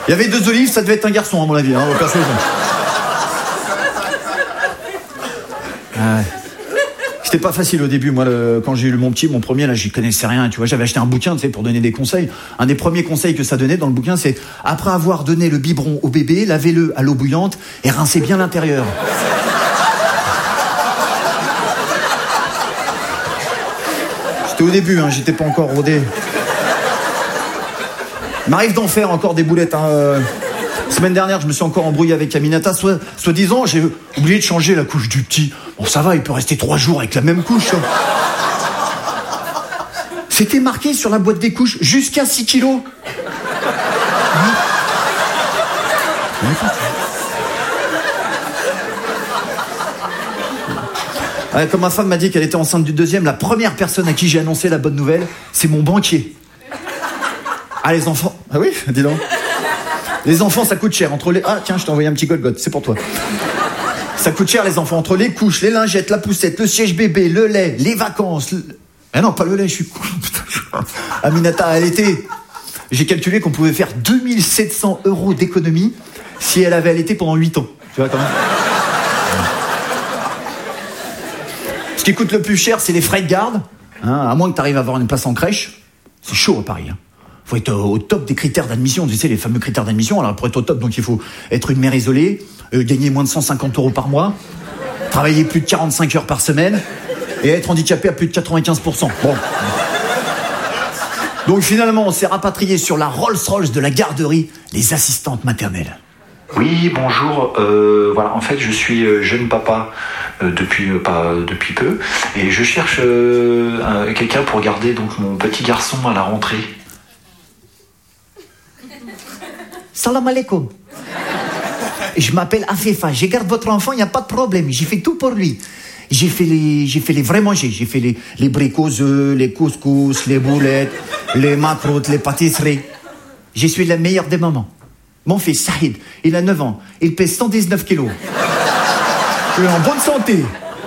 Il y avait 2 olives, ça devait être un garçon à mon avis, hein, perso. C'était pas facile au début, moi, quand j'ai eu mon premier, là, j'y connaissais rien, tu vois, j'avais acheté un bouquin, tu sais, pour donner des conseils. Un des premiers conseils que ça donnait dans le bouquin, c'est après avoir donné le biberon au bébé, lavez-le à l'eau bouillante et rincez bien l'intérieur. C'était au début, hein, j'étais pas encore rodé. Il m'arrive d'en faire encore des boulettes, hein. Semaine dernière, je me suis encore embrouillé avec Aminata. Soi-disant, j'ai oublié de changer la couche du petit. Bon, ça va, il peut rester 3 jours avec la même couche. C'était marqué sur la boîte des couches, jusqu'à 6 kilos. Ouais, comme ma femme m'a dit qu'elle était enceinte du 2e, la première personne à qui j'ai annoncé la bonne nouvelle, c'est mon banquier. Ah, les enfants. Ah oui, dis donc. Les enfants, ça coûte cher. Entre les... Ah, tiens, je t'ai envoyé un petit Golgot, c'est pour toi. Ça coûte cher, les enfants. Entre les couches, les lingettes, la poussette, le siège bébé, le lait, les vacances. Ah non, pas le lait, je suis con. Aminata, à l'été, j'ai calculé qu'on pouvait faire 2700 € d'économie si elle avait allaité pendant 8 ans. Tu vois, quand même. Ce qui coûte le plus cher, c'est les frais de garde. Hein, à moins que tu arrives à avoir une place en crèche. C'est chaud à Paris, hein. Faut être au top des critères d'admission, tu sais, les fameux critères d'admission. Alors, pour être au top, donc, il faut être une mère isolée, gagner moins de 150 € par mois, travailler plus de 45 heures par semaine, et être handicapé à plus de 95%. Bon. Donc, finalement, on s'est rapatrié sur la Rolls-Royce de la garderie, les assistantes maternelles. Oui, bonjour. Voilà, en fait, je suis jeune papa depuis peu, et je cherche quelqu'un pour garder donc mon petit garçon à la rentrée. Salam alaikum. Je m'appelle Afefa, je garde votre enfant, il n'y a pas de problème, j'ai fait tout pour lui. J'ai fait les vrais manger, j'ai fait les briques les couscous, les boulettes, les macroutes, les pâtisseries. Je suis la meilleure des mamans. Mon fils, Saïd, il a 9 ans, il pèse 119 kilos. Il est en bonne santé.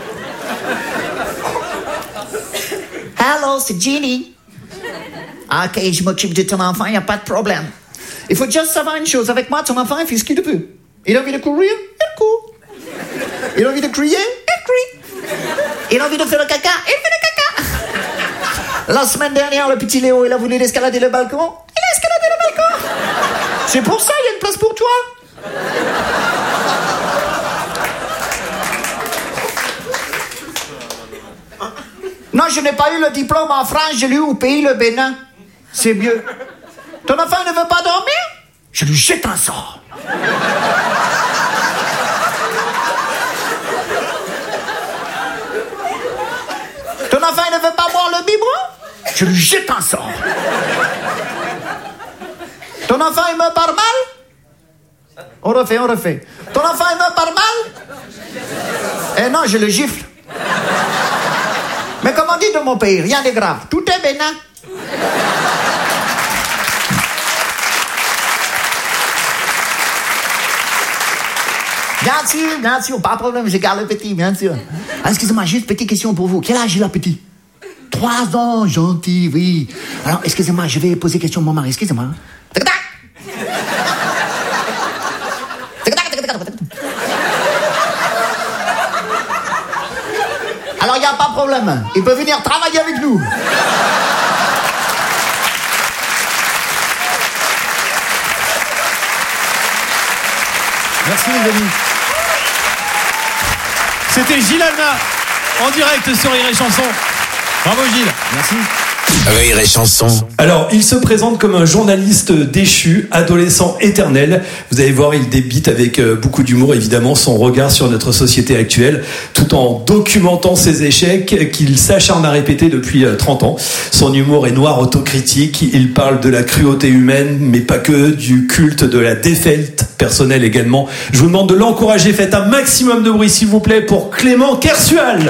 Hello, c'est Ginny. Ok, je m'occupe de ton enfant, il n'y a pas de problème. Il faut juste savoir une chose, avec moi, ton enfant, il fait ce qu'il veut. Il a envie de courir, il court. Il a envie de crier, il crie. Il a envie de faire le caca, il fait le caca. La semaine dernière, le petit Léo, il a voulu escalader le balcon, il a escaladé le balcon. C'est pour ça, il y a une place pour toi. Non, je n'ai pas eu le diplôme en France, je l'ai eu au pays, le Bénin. C'est mieux. Ton enfant ne veut pas dormir? Je lui jette un sort. Ton enfant ne veut pas boire le biberon? Je lui jette un sort. Ton enfant il me parle mal? On refait. Ton enfant il me parle mal? Eh non, je le gifle. Mais comme on dit dans mon pays, rien de grave. Tout est bénin. Bien sûr, pas de problème, je garde le petit, bien sûr. Ah, excusez-moi, juste petite question pour vous. Quel âge il a, petit? 3 ans, gentil, oui. Alors, excusez-moi, je vais poser question à mon mari, excusez-moi. Alors, il n'y a pas de problème. Il peut venir travailler avec nous. Merci, les amis. C'était Gilles Alma, en direct sur Rire et Chanson. Bravo Gilles. Merci. Rire et Chanson. Alors, il se présente comme un journaliste déchu, adolescent éternel. Vous allez voir, il débite avec beaucoup d'humour, évidemment, son regard sur notre société actuelle, tout en documentant ses échecs qu'il s'acharne à répéter depuis 30 ans. Son humour est noir, autocritique. Il parle de la cruauté humaine, mais pas que, du culte de la défaite personnelle également. Je vous demande de l'encourager. Faites un maximum de bruit, s'il vous plaît, pour Clément Kersual.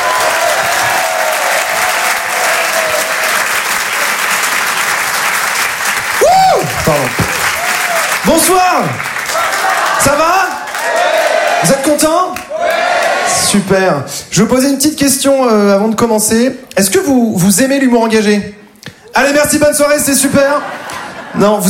Pardon. Bonsoir. Ça va? Vous êtes contents? Super. Je vais vous poser une petite question avant de commencer. Est-ce que vous aimez l'humour engagé? Allez, merci, bonne soirée, c'était super. Non,